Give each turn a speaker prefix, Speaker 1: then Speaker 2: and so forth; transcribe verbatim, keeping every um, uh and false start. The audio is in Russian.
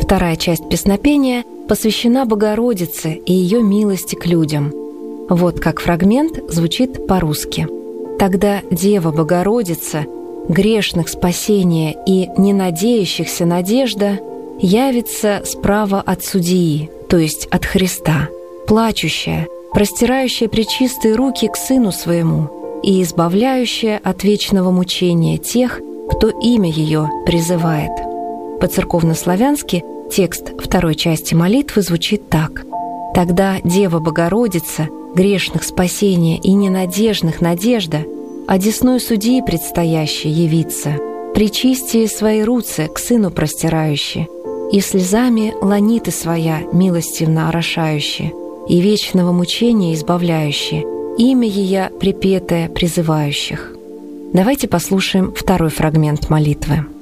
Speaker 1: Вторая часть песнопения посвящена Богородице и ее милости к людям. Вот как фрагмент звучит по-русски. «Тогда Дева Богородица, грешных спасения и ненадеющихся надежда, явится справа от Судьи, то есть от Христа, плачущая, простирающая пречистые руки к Сыну Своему и избавляющая от вечного мучения тех, кто имя Ее призывает». По-церковнославянски текст второй части молитвы звучит так: «Тогда Дева Богородица, грешных спасения и ненадежных надежда, одесной Судьи предстоящей явится, причистие свои руцы к Сыну простирающие, и слезами ланиты своя милостивно орошающие, и вечного мучения избавляющие, имя Ея припетое призывающих». Давайте послушаем второй фрагмент молитвы.